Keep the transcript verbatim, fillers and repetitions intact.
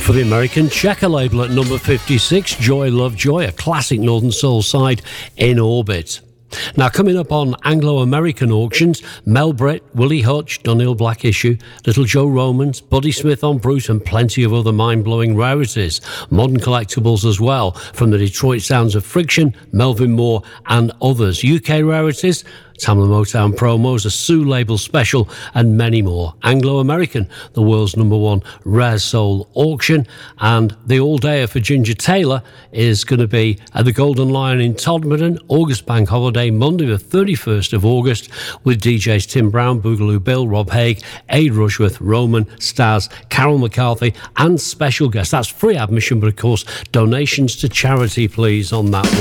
For the American Checker label at number fifty-six, Joy Love Joy, a classic Northern Soul side, In Orbit. Now, coming up on Anglo-American auctions, Mel Britt, Willie Hutch, Dunhill Black Issue, Little Joe Romans, Buddy Smith on Bruce, and plenty of other mind-blowing rarities. Modern collectibles as well, from the Detroit sounds of Friction, Melvin Moore, and others. U K rarities, Tamla Motown promos, a Sue label special, and many more. Anglo-American, the world's number one rare soul auction, and the all-dayer for Ginger Taylor is going to be at the Golden Lion in Todmorden, August Bank Holiday, Monday the thirty-first of August, with D Js Tim Brown, Boogaloo Bill, Rob Haig, Aid Rushworth, Roman, Staz, Carol McCarthy, and special guests. That's free admission, but of course, donations to charity, please, on that one.